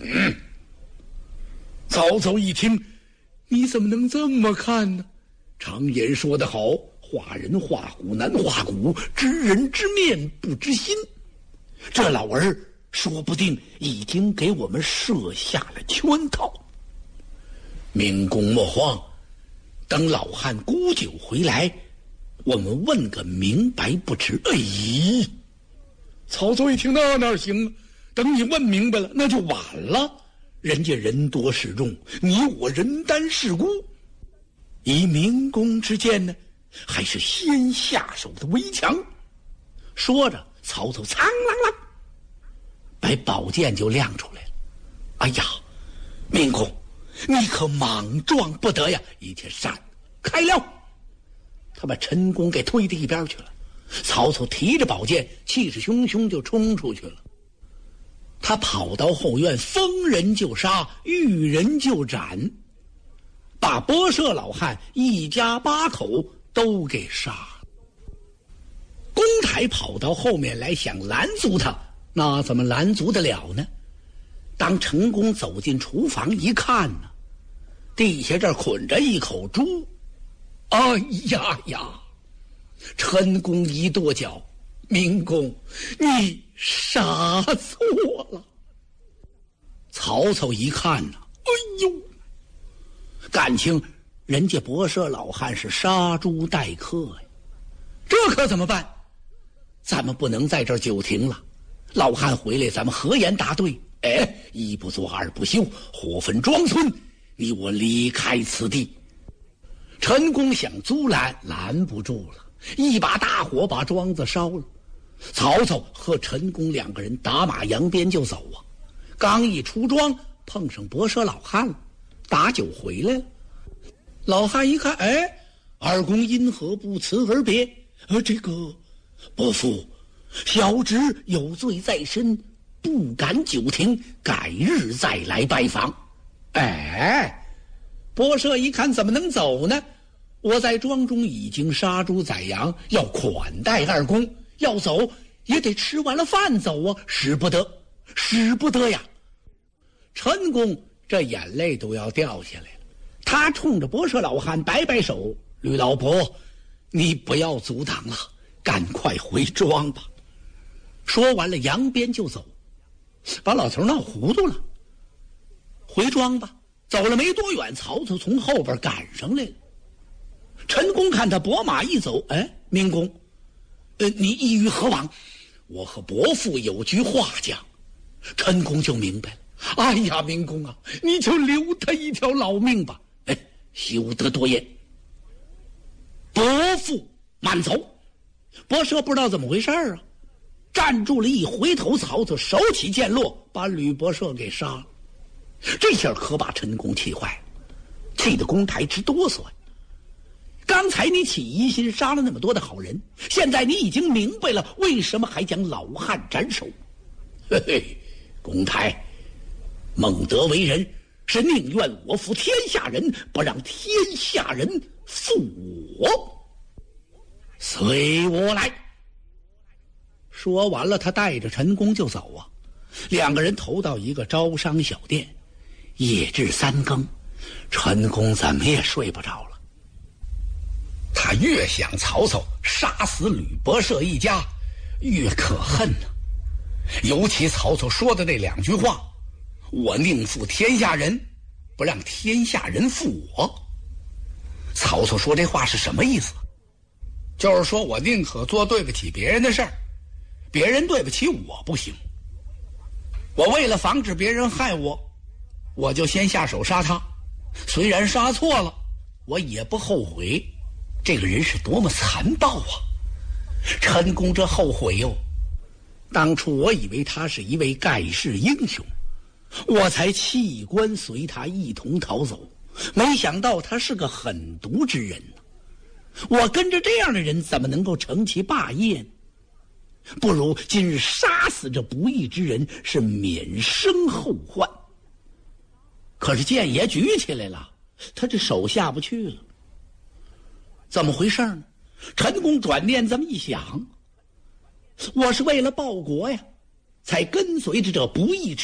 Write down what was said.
曹操一听，你怎么能这么看呢？常言说得好，画人画虎难画骨，知人知面不知心。这老儿说不定已经给我们设下了圈套。明公莫慌，等老汉沽酒回来，我们问个明白不迟。哎，曹操一听，那哪行啊？等你问明白了，那就晚了。人家人多势众，你我人单势孤。以明公之见呢，还是先下手的为强。说着，曹操苍啷啷把宝剑就亮出来了。哎呀，明公，你可莽撞不得呀！一天闪开了，他把陈宫给推到一边去了。曹操提着宝剑，气势汹汹就冲出去了。他跑到后院，逢人就杀，遇人就斩，把博社老汉一家8口都给杀了。公台跑到后面来想拦阻他，那怎么拦阻得了呢？当陈宫走进厨房一看呢，地下这捆着一口猪。哎呀呀！陈宫一跺脚，明公，你杀错了。曹操一看呢，哎呦，感情人家博社老汉是杀猪待客呀，这可怎么办？咱们不能在这儿久停了，老汉回来咱们何言答对？哎，一不做二不休，火焚庄村，你我离开此地。陈宫想阻拦，拦不住了，一把大火把庄子烧了。曹操和陈宫2个人打马扬鞭就走啊，刚一出庄碰上博社老汉了，打酒回来了。老汉一看，哎，二公因何不辞而别？这个伯父，小侄有罪在身，不敢久停，改日再来拜访。哎，博社一看，怎么能走呢？我在庄中已经杀猪宰羊，要款待二公，要走也得吃完了饭走啊，使不得，使不得呀！陈公这眼泪都要掉下来了，他冲着博社老汉摆摆手：“吕老伯，你不要阻挡了，赶快回庄吧。”说完了，扬鞭就走，把老头闹糊涂了。回庄吧，走了没多远，曹操从后边赶上来了。陈宫看他拨马一走，哎，明公，你意欲何往？我和伯父有句话讲。陈宫就明白了，哎呀，明公啊，你就留他一条老命吧。哎，休得多言。伯父慢走。博社不知道怎么回事啊，站住了，一回头，曹操手起剑落，把吕博社给杀了。这下可把陈宫气坏了，气得公台直哆嗦呀。刚才你起疑心，杀了那么多的好人，现在你已经明白了，为什么还将老汉斩首？嘿嘿，公台，孟德为人是宁愿我负天下人，不让天下人负我。随我来。说完了，他带着陈宫就走啊。2个人投到一个招商小店，夜至3更，陈宫怎么也睡不着了。他越想曹操杀死吕博社一家，越可恨呢。尤其曹操说的那2句话：“我宁负天下人，不让天下人负我。”曹操说这话是什么意思？就是说我宁可做对不起别人的事儿，别人对不起我不行。我为了防止别人害我，我就先下手杀他。虽然杀错了，我也不后悔。这个人是多么残暴啊！陈宫这后悔哟，当初我以为他是一位盖世英雄，我才弃官随他一同逃走，没想到他是个狠毒之人呢。我跟着这样的人怎么能够成其霸业呢？不如今日杀死这不义之人，是免生后患。可是剑也举起来了，他这手下不去了。怎么回事呢？陈宫转念这么一想，我是为了报国呀，才跟随着这不义之